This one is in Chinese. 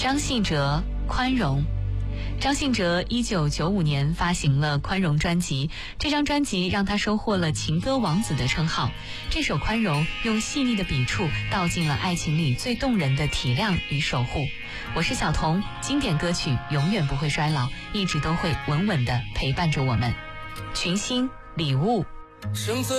张信哲宽容。张信哲1995年发行了《宽容》专辑，这张专辑让他收获了情歌王子的称号。这首《宽容》用细腻的笔触道尽了爱情里最动人的体谅与守护。我是小童，经典歌曲永远不会衰老，一直都会稳稳地陪伴着我们。群星礼物。